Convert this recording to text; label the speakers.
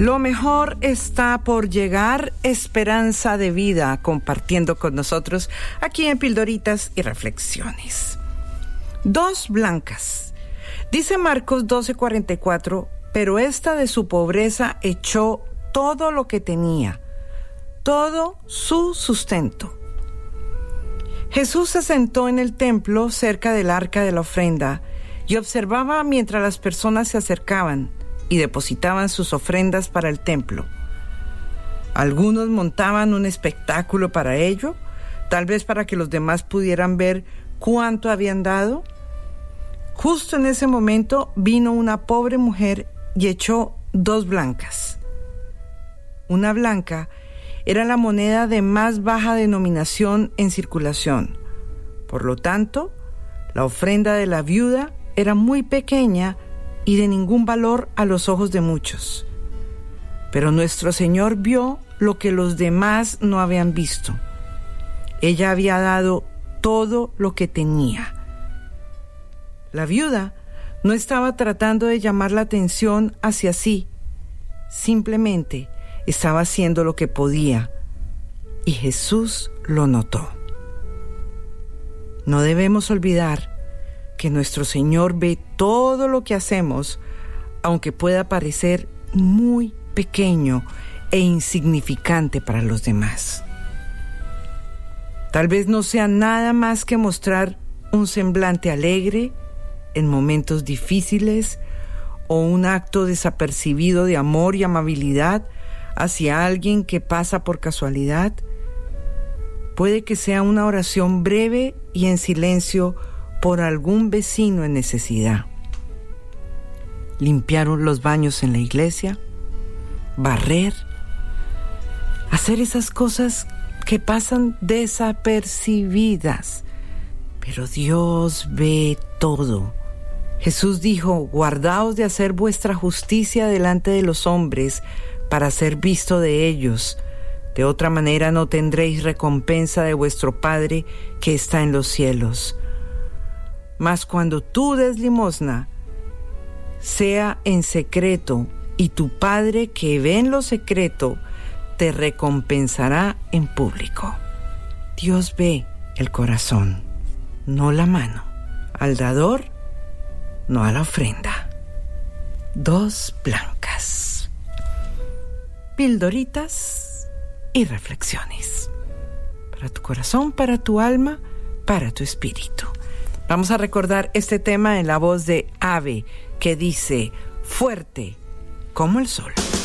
Speaker 1: Lo mejor está por llegar, esperanza de vida, compartiendo con nosotros aquí en Pildoritas y Reflexiones. 2 blancas. Dice Marcos 12:44, pero esta de su pobreza echó todo lo que tenía, todo su sustento. Jesús se sentó en el templo cerca del arca de la ofrenda y observaba mientras las personas se acercaban y depositaban sus ofrendas para el templo. Algunos montaban un espectáculo para ello, tal vez para que los demás pudieran ver cuánto habían dado. Justo en ese momento vino una pobre mujer y echó 2 blancas. Una blanca era la moneda de más baja denominación en circulación. Por lo tanto, la ofrenda de la viuda era muy pequeña y de ningún valor a los ojos de muchos. Pero nuestro Señor vio lo que los demás no habían visto. Ella había dado todo lo que tenía. La viuda no estaba tratando de llamar la atención hacia sí, simplemente estaba haciendo lo que podía, y Jesús lo notó. No debemos olvidar que nuestro Señor ve todo lo que hacemos, aunque pueda parecer muy pequeño e insignificante para los demás. Tal vez no sea nada más que mostrar un semblante alegre en momentos difíciles o un acto desapercibido de amor y amabilidad hacia alguien que pasa por casualidad. Puede que sea una oración breve y en silencio por algún vecino en necesidad. Limpiar los baños en la iglesia, barrer, hacer esas cosas que pasan desapercibidas, pero Dios ve todo. Jesús dijo: guardaos de hacer vuestra justicia delante de los hombres para ser visto de ellos. De otra manera no tendréis recompensa de vuestro Padre que está en los cielos. Mas cuando tú des limosna, sea en secreto, y tu Padre que ve en lo secreto te recompensará en público. Dios ve el corazón, no la mano. Al dador, no a la ofrenda. 2 blancas. Pildoritas y reflexiones. Para tu corazón, para tu alma, para tu espíritu. Vamos a recordar este tema en la voz de Ave, que dice: fuerte como el sol.